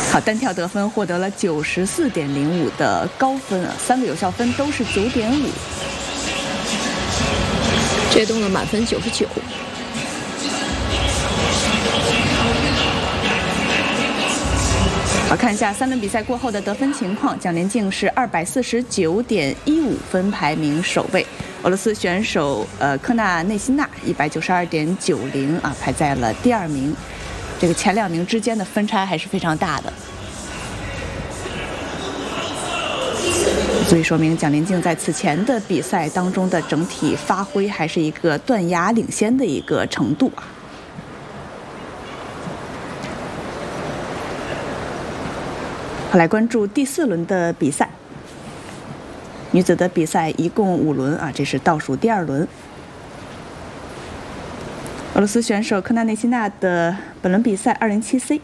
好，单跳得分获得了94.05的高分啊，3个有效分都是9.5。 这动了满分99。 好，看一下3轮比赛过后的得分情况，蒋连静是249.15分排名首位，俄罗斯选手科纳内辛娜192.90啊排在了第2名，这个前2名之间的分差还是非常大的，所以说明蒋连静在此前的比赛当中的整体发挥还是一个断崖领先的一个程度啊。好，来关注第4轮的比赛。女子的比赛一共5轮啊，这是倒数第2轮。俄罗斯选手科纳内辛娜的本轮比赛207C。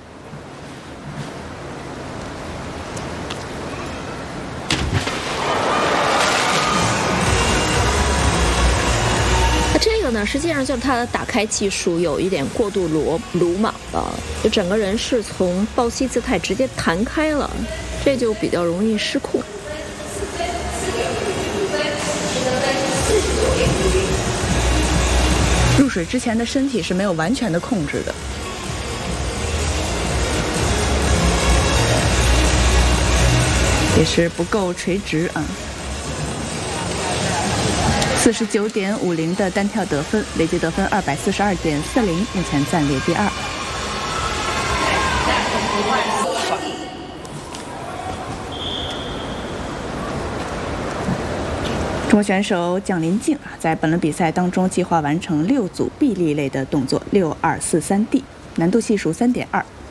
这个呢，实际上就是他的打开技术有一点过度鲁莽了，就整个人是从抱膝姿态直接弹开了，这就比较容易失控。 入水之前的身体是没有完全的控制的。也是不够垂直啊。49.50的单跳得分，累计得分242.40，目前暂列第2。中国选手蒋连静在本轮比赛当中计划完成6组臂力类的动作，6243D，难度系数3.2。